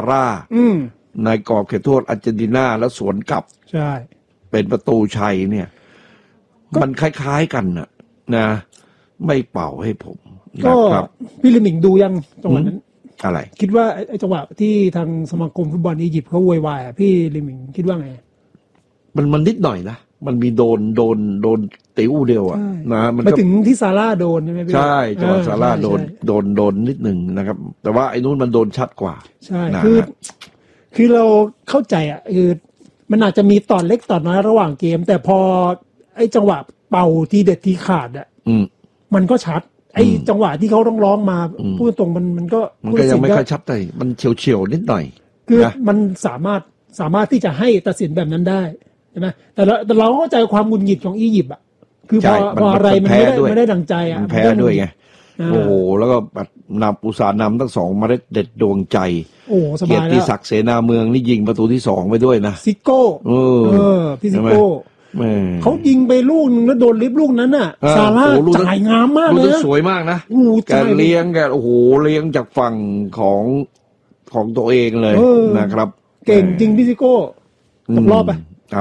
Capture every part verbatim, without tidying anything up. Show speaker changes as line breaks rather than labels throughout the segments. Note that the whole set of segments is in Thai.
ร่าในกรอบเขตโทษอาร์เจนตินาแล้วสวนกลับ
ใช่
เป็นประตูชัยเนี่ยมันคล้ายๆกันนะนะไม่เป่าให้ผม
ก็พี่ลิมิงดูยังจังหวะนั้น
อะไร
คิดว่าไอ้จังหวะที่ทางสมาคมฟุตบอลอียิปต์เขาโวยวายอ่ะพี่ลิมิงคิดว่าไง
มันมันนิดหน่อยนะมันมีโดนโดนโดนติ๋วเดียวอ่ะนะมัน
ไปถึงที่ซาร่าโดนใช่ไหมพี่
ใช่จังหวะซาร่าโดนโดนโดนนิดหนึ่งนะครับแต่ว่าไอ้นู้นมันโดนชัดกว่า
ใช่คือคือเราเข้าใจอ่ะคือมันอาจจะมีตอนเล็กตอนน้อยระหว่างเกมแต่พอไอ้จังหวะเป่าทีเด็ดทีขาดอ่ะมันก็ชัดไอ้จังหวะที่เขาต้องร้องมาพูดตรงมันมันก็
มันก็ยังไม่ค่อยชัดเลยมันเฉียวเฉียวนิดหน่อย
คือมันสามารถสามารถที่จะให้ตัดสินแบบนั้นได้ใช่ไหมแต่เราแต่เราเข้าใจความหงุดหงิดของอียิปต์อ่ะคือพอพออะไรมันไม่ได้ไม่ได้ดังใจอ่ะ
แพ้ด้วยไงโอ้โหแล้วก็แบบนำอุตสาหนำทั้งสองมาได้เด็ดดวงใจ
โอ้สบายแล้ว
เกียรติศักดิ์เสนาเมืองนี่ยิงประตูที่สองไปด้วยนะ
ซิโก้เออพี่ซิโก้เขายิงไปลูกนึงแล้วโดนลิฟลูกนั้นน่ะซาร่าจ่ายงามมากเลย
สวยมากนะแกเลี้ยงแกโอ้โหเลี้ยงจากฝั่งของของตัวเองเลยนะครับ
เก่งจริงพี่ซิโก้ตกรอบไป
เอา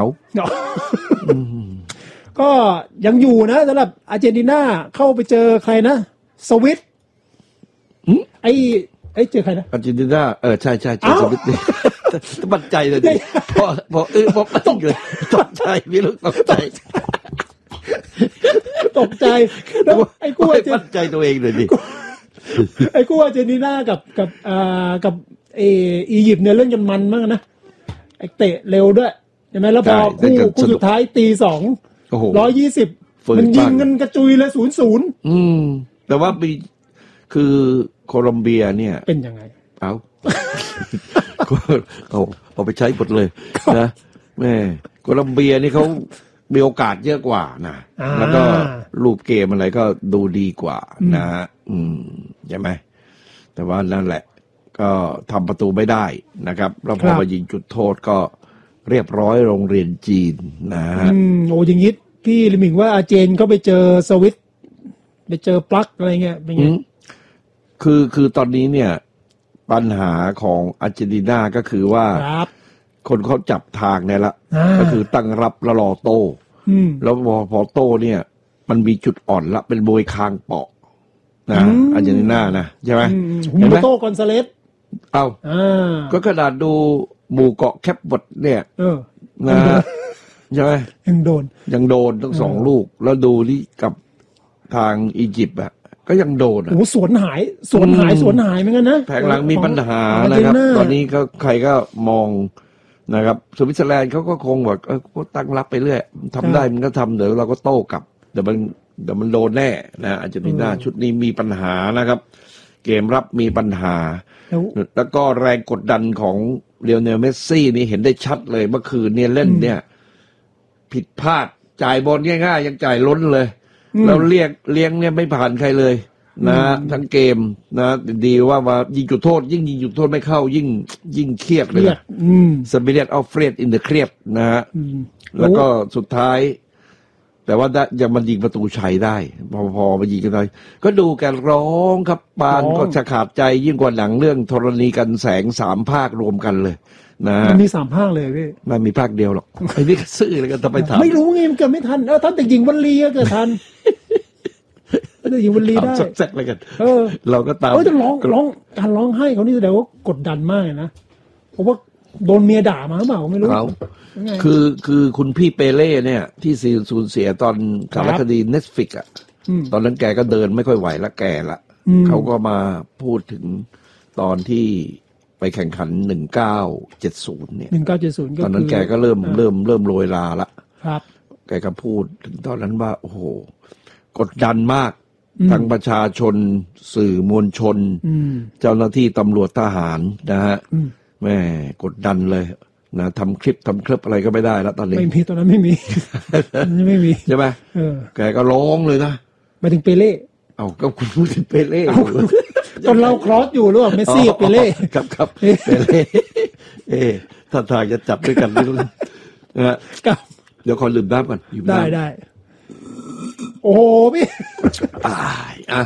ก็ยังอยู่นะสำหรับอาร์เจนตินาเข้าไปเจอใครนะสวิตไอ้ไอ้เจอใครนะ
อาร์เจนตินาเออใช่ใช่เจอสวิตนี่บัดใจเลยดิพอพอเออพอตกเลยตกใจพี่ลูกตกใจ
ตกใจแล้วไอ้กูอาร์เจน
บัดใจตัวเองเลยดิ
ไอ้กูอาร์เจนตินากับกับอ่ากับเออียิปต์เนี่ยเล่นกันมันมากนะไอ้เตะเร็วด้วยใช่ไหมแล้วพอคู่คู่สุดท้ายตีสองร้อยยี่สิบมันยิงกันกระจุยเลยศูนย์ศูนย์
อืมแต่ว่าปีคือโคลอมเบียเนี่ย
เป็นยังไง
เอาเอาเอาไปใช้หมดเลยนะแม่โคลอมเบียนี่เขามีโอกาสเยอะกว่านะแล้วก็รูปเกมอะไรก็ดูดีกว่านะอืมใช่ไหมแต่ว่านั่นแหละก็ทำประตูไม่ได้นะครับแล้วพอมายิงจุดโทษก็เรียบร้อยโรงเรียนจีนนะฮะ
อืมโอ้ยังงี้พี่ลิมิงว่าอาเจนเขาไปเจอสวิตไปเจอปลั๊กอะไรเงี้ยเป็นไง
คือคือตอนนี้เนี่ยปัญหาของอาร์เจนตินาก็คือว่าคนเขาจับทางเนี่ยละก็คือตั้งรับแล้วรอโต้แล้วพอพอโต้เนี่ยมันมีจุดอ่อนละเป็นโบยคางเปาะนะอาร์เจนตินานะใช่ไหม
เห็นไหมโต้กอนซาเลส
เอาก็ขนาดดูหมู่เกาะแคปบดเนี่ยนะใช่ไหม
ยังโดน
ยังโดนทั้งสองลูกแล้วดูที่กับทางอียิปต์อ่ะก็ยังโดนอ่ะ
โอ้สวนหายสวนหายสวนหายเหมือนกันนะ
แผงหลังมีปัญหานะครับตอนนี้ก็ใครก็มองนะครับสวิตเซอร์แลนด์เขาก็คงแบบเออก็ตั้งรับไปเรื่อยทำได้มันก็ทำเดี๋ยวเราก็โต้กลับเดี๋ยวมันเดี๋ยวมันโดนแน่นะอาร์เจนตินาชุดนี้มีปัญหานะครับเกมรับมีปัญหาแล้วก็แรงกดดันของเลโอเนลเมสซี่นี่เห็นได้ชัดเลยเมื่อคืนเนี่ยเล่นเนี่ยผิดพลาดจ่ายบอลง่ายๆยังจ่ายล้นเลยแล้วเรียกเลี้ยงเนี่ยไม่ผ่านใครเลยนะทั้งเกมนะดีว่ามายิงจุดโทษยิ่งยิงจุดโทษไม่เข้ายิ่งยิ่งเครียดเลยสปิริตออฟเฟรดอินเดอะเครียดนะฮะแล้วก็สุดท้ายแต่ว่ายังมันยิงประตูชัยได้พอพอมายิงกันได้ก็ดูแกร้องครับปานก็จะขาดใจยิ่งกว่าหนังเรื่องธรณีกันแสงสามภาครวมกันเลยนะ
มันมีสามภาคเลยพี่
มันมีภาคเดียวหรอกไอ้นี่ก็ซื่อเลยกันทำไมถาม
ไม่รู้ไงมันเกิดไม่ทันเออท่านแต่ยิงวันลีก็เกิดทันแต่ยิงวันลีได้
แซ่บๆเลยกัน
เออ
เราก็ตาม
เออแต่ร้องร้องการร้องไห้เขานี่แสดงว่ากดดันมากนะเพราะว่าโดนเมียด่ามาหรือเปล่าไม่รู้
คือคือคุณพี่เปเล่เนี่ยที่สูญเสียตอนสารคดี Netflix อ่ะตอนนั้นแกก็เดินไม่ค่อยไหวละแกละเขาก็มาพูดถึงตอนที่ไปแข่งขันหนึ่งเก้าเจ็ดศูนย์เนี่ย
หนึ่งเก้าเจ็ดศูนย์
ตอนนั้นแกก็เริ่มเริ่มเริ่มโรยลาละ
ครับ
แกก็พูดถึงตอนนั้นว่าโอ้โหกดดันมากทั้งประชาชนสื่อมวลชนเจ้าหน้าที่ตำรวจทหารนะฮะแม่กดดันเลยนะทำคลิปทำคลิปอะไรก็ไม่ได้แล้วตอนนี้
ไม่มีตอนนั้นไม่มีไม่มี
ใช่ไหมแกก็ร้องเลยนะ
ไปถึงเปเล่
เอาก็คุณพูดถึงเปเล่
ตอนเราครอสอยู่หรือเปล่าเมสซี่กับเปเล่
ครับครับเปเล่เอ๊ะถ้าทางจะจับด้วยกันไม่รู้นะฮะเดี๋ยวขอลืมน้ำก่อน
ได้ได้โอ้โหพี่
อ่าอ่ะ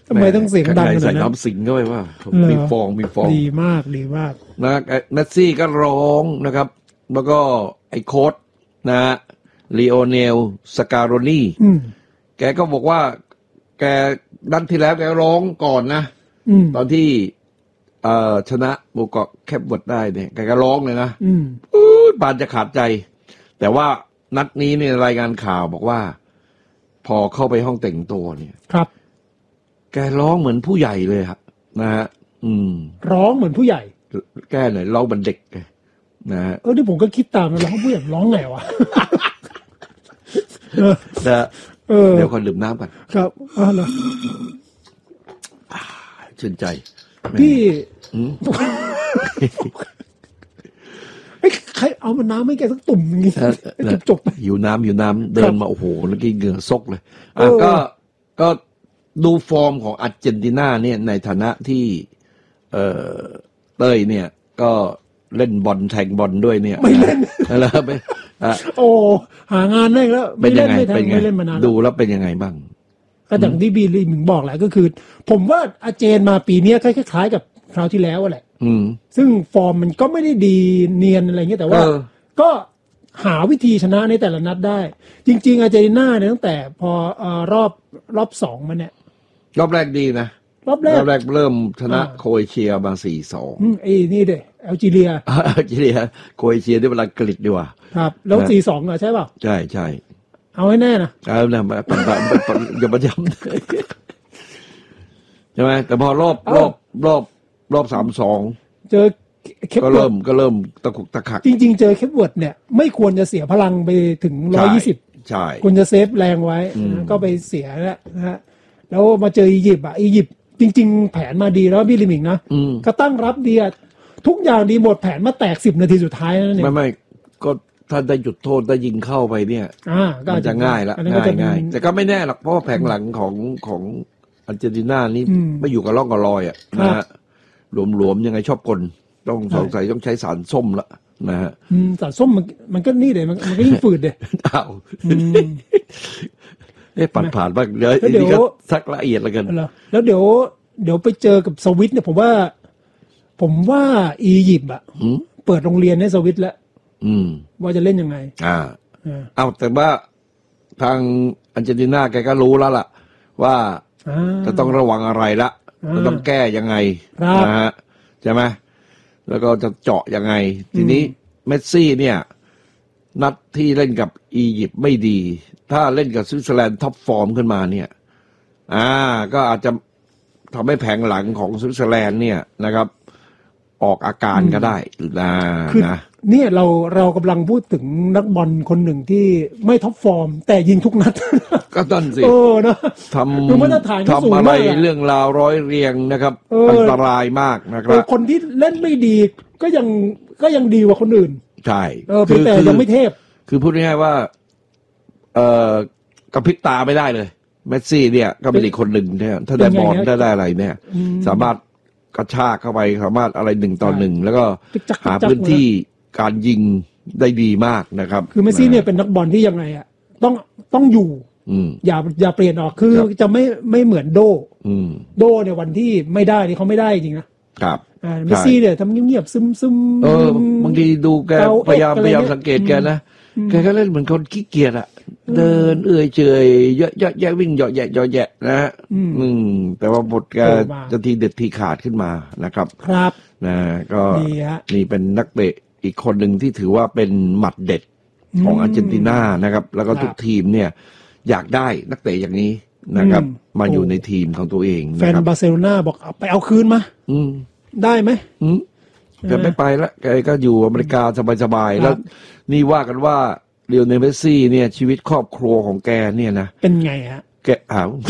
ทำไมต้องเสียงดังขนาดนั้น
ใส่น้ำสิงเข้าไปว่ามีฟองมีฟอง
ดีมากดีมาก
นะเมสซี่ก็ร้องนะครับแล้วก็ไอ้โค้ชนะลีโอเนลสการโรนีแกก็บอกว่าแกดันที่แล้วแกร้องก่อนนะตอนที่เอ่อชนะหมู่เกาะแคปเวิร์ดได้เนี่ยแกก็ร้องเลยนะอู้ปานจะขาดใจแต่ว่านัดนี้เนี่ยรายงานข่าวบอกว่าพอเข้าไปห้องแต่งตัวเนี่ย
ครับ
แกร้องเหมือนผู้ใหญ่เลยครับนะฮะอืม
ร้องเหมือนผู้ใหญ่
แกหน่อยร้องเหมือนเด็กนะฮะ
เออที่ผมก็คิดตามร้องผู้ใหญ่ร้องไงวะ
แต่เดี๋ยวคนดื่มน้ำก่อน
ครับอ๋อเหรอ
ชื่นใจ
พี่ใครเอามาน้ำไม่แกสักตุ่มอย่างงี้จบจบ
หิวน้ำหิวน้ำเดินมาโอ้โหแล้วกินเหงื่อซกเลยอ่ะก็ก็ดูฟอร์มของอาร์เจนตินาเนี่ยในฐานะที่เอ่อเต้ยเนี่ยก็เล่นบอลแทงบอลด้วยเนี่ย
ไม่เล่น
แล้วไม่
โอ้หางานได้แล้ว
ไม่เล่นไม่แทงไม่เล่นมานานดูแล้วเป็นยังไงบ้าง
ก็อย่างที่บีลีมึงบอกแหละก็คือผมว่าอาร์เจนมาปีนี้คล้ายๆกับคราวที่แล้วแหละซึ่งฟอร์มมันก็ไม่ได้ดีเนียนอะไรเงี้ยแต่ว่าก็หาวิธีชนะในแต่ละนัดได้จริงๆอาร์เจนตินาเนี่ยตั้งแต่พอรอบรอบสองมาเนี่ย
รอบแรกดีนะ
รอบแรก
รอบแรกเริ่มชนะโครเอเชียมา สี่สอง
อืมไอ้นี่เด้แอลจีเรีย
แอลจีเรียโครเอเชียที่เวลากรีดดีกว่า
ครับแล้ว สี่สอง อ่ะใช่ป่ะ
ใช่ๆ
เอาให้แน่นะ
เอาแล้วมาอย่ามาย้ำใช่ไหมแต่พอรอบรอบรอบรอบ สามสอง
เจอ
ก็เริ่มก็เริ่มตะคุกตะคัก
จริงๆเจอเคปเวิร์ดเนี่ยไม่ควรจะเสียพลังไปถึงหนึ่งร้อยยี่สิบ
ใช่
ควรจะเซฟแรงไว้ก็ไปเสียแล้วนะฮะแล้วมาเจออียิปต์อ่ะอียิปต์จริงๆแผนมาดีแล้วพี่ลิมิงนะก็ตั้งรับดีอ่ะทุกอย่างดีหมดแผนมาแตกสิบนาทีสุดท้ายนั่นเอง
ไม่ไม่ก็ถ้าได้จุดโทษได้ยิงเข้าไปเนี่ยมันจะง่ายละง่ายง่ายแต่ก็ไม่แน่หรอกเพราะแผงหลังของของอาร์เจนตินานี่ไม่อยู่กับร่องกับรอยอ่ะนะฮะหลวมๆยังไงชอบกลต้องสงสัยต้องใช้สารส้มละนะฮะ
สารส้มมันมันก็นี่เลยมันมันก็ยิ่งฝืดเลย
อ้าวเอ๊ะผ่านผ่านบ้างเดี๋ยวนี่ก็ซักละเอียดแล้วกัน
แล้วเดี๋ยวเดี๋ยวไปเจอกับสวิตเนี่ยผมว่าผมว่าอียิปต์อ่ะเปิดโรงเรียนในสวิตแล้วว่าจะเล่นยังไง
อ่าเอาแต่ว่าทางอาร์เจนตินาแกก็รู้แล้วล่ะว่าจะต้องระวังอะไรละจะต้องแก้ยังไงนะฮะใช่ไหมแล้วก็จะเจาะยังไงทีนี้เมสซี่เนี่ยนัดที่เล่นกับอียิปต์ไม่ดีถ้าเล่นกับสวิตเซอร์แลนด์ท็อปฟอร์มขึ้นมาเนี่ยอ่าก็อาจจะทำให้แผงหลังของสวิตเซอร์แลนด์เนี่ยนะครับออกอาการก็ได้นะนะ
เนี่ยเราเรากำลังพูดถึงนักบอลคนหนึ่งที่ไม่ท็อปฟอร์มแต่ยิงทุกนัด
ก็ต้นสิ
เออนะ
ทำทำอะไรเรื่องราวร้อยเรียงนะครับอันตรายมากนะครับ
คนที่เล่นไม่ดีก็ยังก็ยังดีกว่าคนอื่น
ใช่
เออแต่ยังไม่เทพ
คือพูดง่ายๆว่าเอ่อกระพริบตาไม่ได้เลยเมสซี่เนี่ยก็เป็นอีกคนหนึ่งเนี่ยถ้าได้บอลถ้าได้อะไรเนี่ยสามารถกระชากเข้าไปสามารถอะไรหนึ่งต่อหนึ่งแล้วก็หาพื้นที่การยิงได้ดีมากนะครับ
คือเมสซี่เนี่ยเป็นนักบอลที่ยังไงอ่ะต้องต้องอยู่อย่าอย่าเปลี่ยนออกคือจะไม่ไม่เหมือนโดโดเนี่ยวันที่ไม่ได้นี่เขาไม่ได้จริงนะครับเมสซี่เนี่ยทำเงียบๆซึมๆ
เออบางทีดูแกพยายามพยายามสังเกตแกนะแกก็เล่นเหมือนคนขี้เกียจอะเดินเอื่อยเฉยเยอะแยะวิ่งเหยาะแยะเหยาะแยะนะฮะอืมแต่ว่าบทแกจะทีเด็ดทีขาดขึ้นมานะครับ
ครับ
นะก็นี่เป็นนักเตะอีกคนหนึ่งที่ถือว่าเป็นหมัดเด็ดของอาร์เจนตินานะครับแล้วก็ทุกทีมเนี่ยอยากได้นักเตะอย่างนี้นะครับมาอยู่ในทีมของตัวเอง
แฟนบาร์เซโลนาบอกไปเอาคืนมาได้ไหม
แกไม่ไปละแกก็อยู่อเมริกาสบายๆแล้วนี่ว่ากันว่าเลียวเนลเมสซี่เนี่ยชีวิตครอบครัวของแกเนี่ยนะ
เป็นไงฮะ
แกอ้าว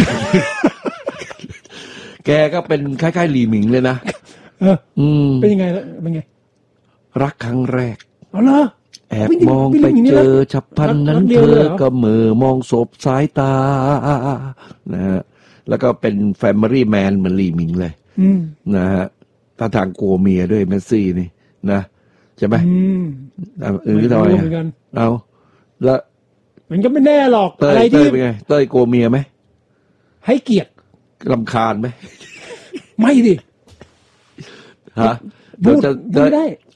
แกก็เป็นคล้ายๆหลี่หมิงเลยนะ
เอออืมเป็นยังไงแล้วเป็นไง
รักครั้งแรก
อ๋อเหรอ
แอบมองไปเจอฉับพลันนั้นเธอก็มือมองศพสายตานะฮะแล้วก็เป็นแฟมิลี่แมนเหมือนหลี่หมิงเลยนะฮะถ้าทางกลัวเมียด้วยเมสซี่นี่นะใช่ไหมเออทำไมเอาแล้ว
มันก็ไม่แน่หรอก
อะไรที่เป็นไงเต้ยกลัวเมียไหม
ให้เกียรติ
รำคาญไหม
ไม่ดิ
ฮะ
พูด
จะ
ไม่ได้